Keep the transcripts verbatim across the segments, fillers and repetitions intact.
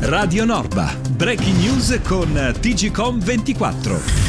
Radio Norba, breaking news con T G Com ventiquattro.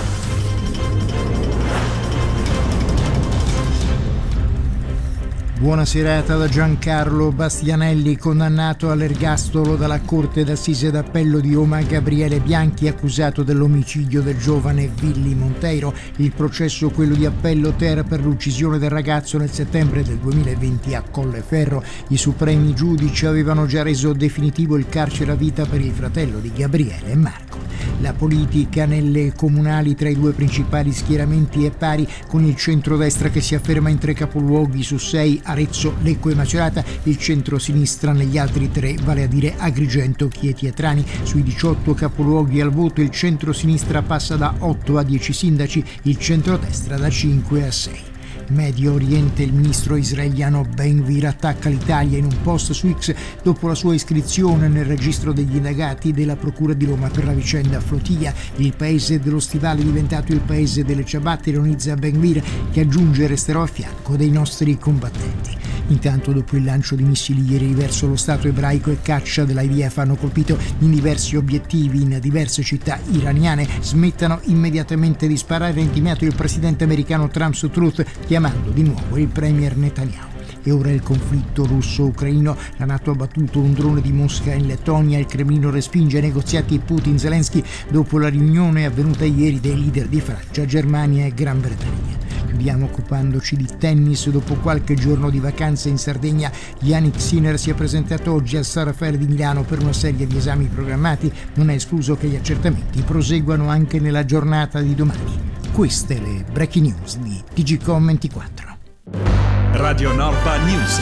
Buona serata da Giancarlo Bastianelli, condannato all'ergastolo dalla Corte d'Assise d'Appello di Roma Gabriele Bianchi, accusato dell'omicidio del giovane Willy Monteiro. Il processo, quello di appello Ter per l'uccisione del ragazzo nel settembre del duemilaventi a Colleferro. I supremi giudici avevano già reso definitivo il carcere a vita per il fratello di Gabriele e Marco. La politica nelle comunali tra i due principali schieramenti è pari, con il centrodestra che si afferma in tre capoluoghi su sei, Arezzo, Lecco e Macerata, il centro-sinistra negli altri tre, vale a dire Agrigento, Chieti e Trani. Sui diciotto capoluoghi al voto il centro-sinistra passa da otto a dieci sindaci, il centrodestra da cinque a sei. Medio Oriente, il ministro israeliano Ben Gvir attacca l'Italia in un post su X dopo la sua iscrizione nel registro degli indagati della Procura di Roma per la vicenda Flotilla. Il paese dello stivale è diventato il paese delle ciabatte, ironizza Ben Gvir, che aggiunge: resterò a fianco dei nostri combattenti. Intanto, dopo il lancio di missili ieri verso lo Stato ebraico e caccia dell'I D F hanno colpito in diversi obiettivi in diverse città iraniane, smettano immediatamente di sparare, ha intimato il presidente americano Trump su Truth, chiamando di nuovo il premier Netanyahu. E ora il conflitto russo-ucraino. La NATO ha battuto un drone di Mosca in Lettonia, il Cremlino respinge i negoziati Putin-Zelensky dopo la riunione avvenuta ieri dei leader di Francia, Germania e Gran Bretagna. Chiudiamo occupandoci di tennis. Dopo qualche giorno di vacanze in Sardegna, Jannik Sinner si è presentato oggi al San Raffaele di Milano per una serie di esami programmati. Non è escluso che gli accertamenti proseguano anche nella giornata di domani. Queste le breaking news di T G Com ventiquattro. Radio Norba News.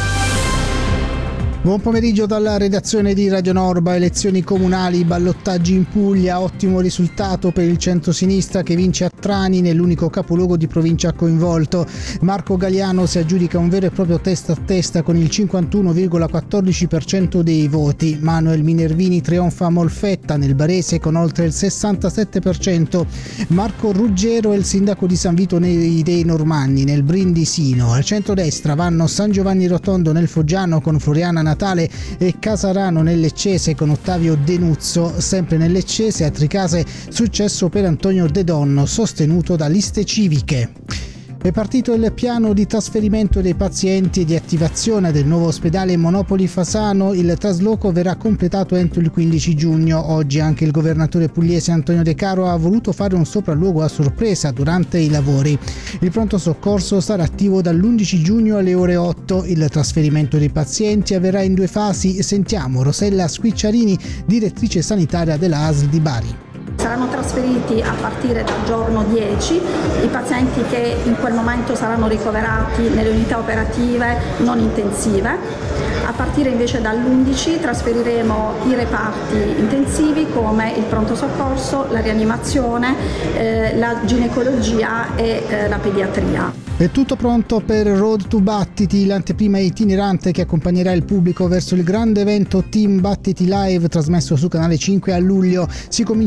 Buon pomeriggio dalla redazione di Radio Norba. Elezioni comunali, ballottaggi in Puglia, ottimo risultato per il centrosinistra che vince a Trani, nell'unico capoluogo di provincia coinvolto. Marco Galliano si aggiudica un vero e proprio testa a testa con il cinquantuno virgola quattordici per cento dei voti. Manuel Minervini trionfa a Molfetta nel Barese con oltre il sessantasette per cento. Marco Ruggero è il sindaco di San Vito dei Normanni nel Brindisino. Al centrodestra vanno San Giovanni Rotondo nel Foggiano con Floriana Natale e Casarano nel Leccese con Ottavio Denuzzo. Sempre nel Leccese a Tricase successo per Antonio De Donno, sostenuto da liste civiche. È partito il piano di trasferimento dei pazienti e di attivazione del nuovo ospedale Monopoli Fasano. Il trasloco verrà completato entro il quindici giugno. Oggi anche il governatore pugliese Antonio De Caro ha voluto fare un sopralluogo a sorpresa durante i lavori. Il pronto soccorso sarà attivo dall'undici giugno alle ore otto. Il trasferimento dei pazienti avverrà in due fasi. Sentiamo Rosella Squicciarini, direttrice sanitaria della A S L di Bari. Saranno trasferiti a partire dal giorno dieci i pazienti che in quel momento saranno ricoverati nelle unità operative non intensive. A partire invece dall'undici trasferiremo i reparti intensivi come il pronto soccorso, la rianimazione, eh, la ginecologia e eh, la pediatria. È tutto pronto per Road to Battiti, l'anteprima itinerante che accompagnerà il pubblico verso il grande evento Team Battiti Live trasmesso su Canale cinque a luglio. Si comincia